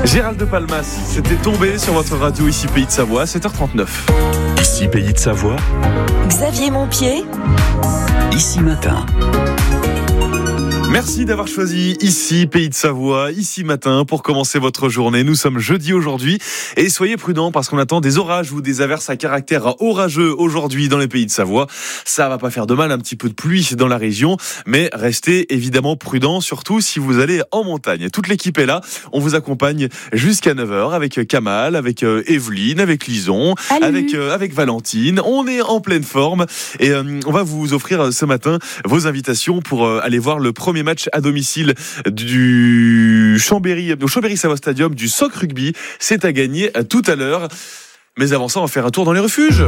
Gérald de Palmas, c'était tombé sur votre radio ici Pays de Savoie, 7h39. Ici Pays de Savoie. Xavier Montpied. Ici Matin. Merci d'avoir choisi ici Pays de Savoie, ici Matin pour commencer votre journée. Nous sommes jeudi aujourd'hui et soyez prudents parce qu'on attend des orages ou des averses à caractère orageux aujourd'hui dans les Pays de Savoie. Ça va pas faire de mal, un petit peu de pluie dans la région, mais restez évidemment prudents, surtout si vous allez en montagne. Toute l'équipe est là, on vous accompagne jusqu'à 9h avec Kamal, avec Evelyne, avec Lison, avec Valentine. On est en pleine forme et on va vous offrir ce matin vos invitations pour aller voir le premier match à domicile du Chambéry Savoie Stadium du Soc Rugby. C'est à gagner tout à l'heure. Mais avant ça, on va faire un tour dans les refuges.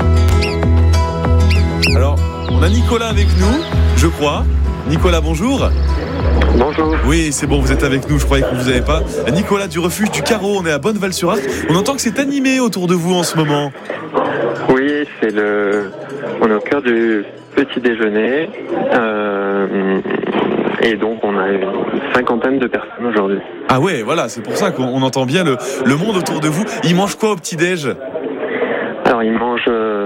Alors, on a Nicolas avec nous, je crois. Nicolas, bonjour. Bonjour. Oui, c'est bon, vous êtes avec nous, je croyais que vous n'avez pas. Nicolas du refuge du Carreau, on est à Bonneval-sur-Arc. On entend que c'est animé autour de vous en ce moment. Oui, on est au cœur du petit déjeuner. Et donc, on a une cinquantaine de personnes aujourd'hui. Ah ouais, voilà, c'est pour ça qu'on entend bien le monde autour de vous. Ils mangent quoi au petit-déj ? Alors, ils mangent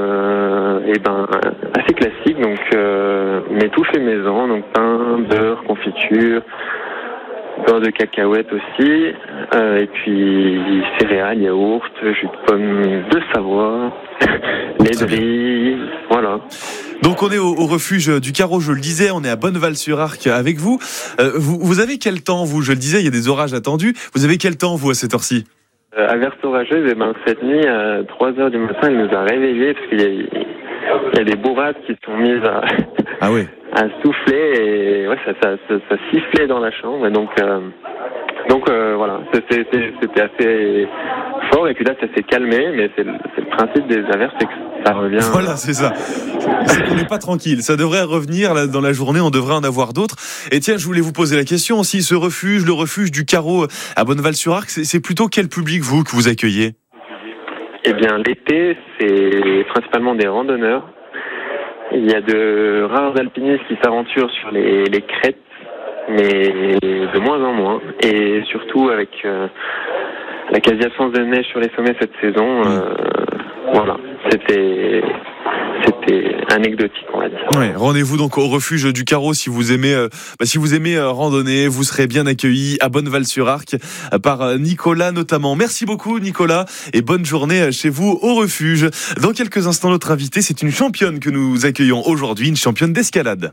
assez classique, donc, mais tout fait maison, donc pain, beurre, confiture, beurre de cacahuète aussi, et puis céréales, yaourt, jus de pomme de Savoie, lait de riz, voilà. Donc on est au refuge du Carreau, je le disais, on est à Bonneval-sur-Arc avec vous. Vous avez quel temps, vous ? Je le disais, il y a des orages attendus. Vous avez quel temps, vous, à cette heure-ci ? Averse orageuse, cette nuit, à 3h du matin, elle nous a réveillés parce qu'il y a des bourrasques qui sont mises à souffler et ouais, ça sifflait dans la chambre. Et donc voilà, c'était assez fort. Et puis là, ça s'est calmé, mais c'est le principe des averses, c'est que ça revient. Voilà, c'est ça. C'est qu'on n'est pas tranquille. Ça devrait revenir là, dans la journée, on devrait en avoir d'autres. Et tiens, je voulais vous poser la question aussi, ce refuge, le refuge du Carreau à Bonneval-sur-Arc, c'est plutôt quel public, vous, que vous accueillez ? Eh bien, l'été, c'est principalement des randonneurs. Il y a de rares alpinistes qui s'aventurent sur les crêtes, mais de moins en moins. Et surtout avec la quasi-absence de neige sur les sommets cette saison, voilà, c'était anecdotique, on va dire. Ouais, rendez-vous donc au refuge du Carreau si vous aimez randonner, vous serez bien accueillis à Bonneval-sur-Arc par Nicolas notamment. Merci beaucoup Nicolas et bonne journée chez vous au refuge. Dans quelques instants, notre invitée, c'est une championne que nous accueillons aujourd'hui, une championne d'escalade.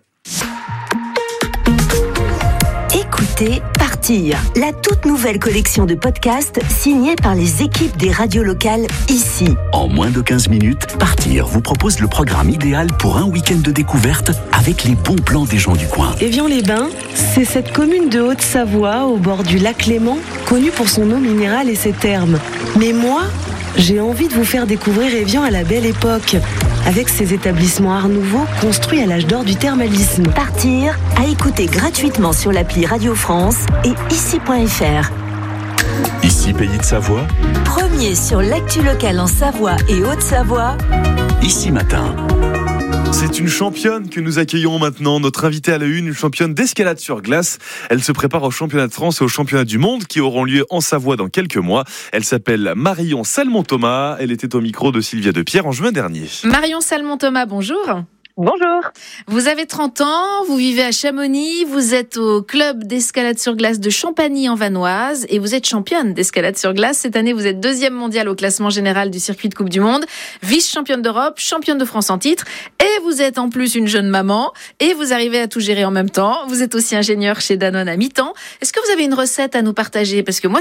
Écoutez Partir, la toute nouvelle collection de podcasts signée par les équipes des radios locales ici. En moins de 15 minutes, Partir vous propose le programme idéal pour un week-end de découverte avec les bons plans des gens du coin. Évian-les-Bains, c'est cette commune de Haute-Savoie au bord du lac Léman, connue pour son eau minérale et ses thermes. Mais moi, j'ai envie de vous faire découvrir Évian à la belle époque, avec ses établissements Art Nouveau construits à l'âge d'or du thermalisme. Partir, à écouter gratuitement sur l'appli Radio France et ici.fr. Ici Pays de Savoie. Premier sur l'actu locale en Savoie et Haute-Savoie. Ici Matin. C'est une championne que nous accueillons maintenant, notre invitée à la une championne d'escalade sur glace. Elle se prépare au championnat de France et au championnat du monde qui auront lieu en Savoie dans quelques mois. Elle s'appelle Marion Salmon-Thomas. Elle était au micro de Sylvia Depierre en juin dernier. Marion Salmon-Thomas, bonjour. Bonjour. Vous avez 30 ans, vous vivez à Chamonix, vous êtes au club d'escalade sur glace de Champagny en Vanoise et vous êtes championne d'escalade sur glace. Cette année, vous êtes 2e mondiale au classement général du circuit de Coupe du Monde, vice-championne d'Europe, championne de France en titre et vous êtes en plus une jeune maman et vous arrivez à tout gérer en même temps. Vous êtes aussi ingénieure chez Danone à mi-temps. Est-ce que vous avez une recette à nous partager ? Parce que moi,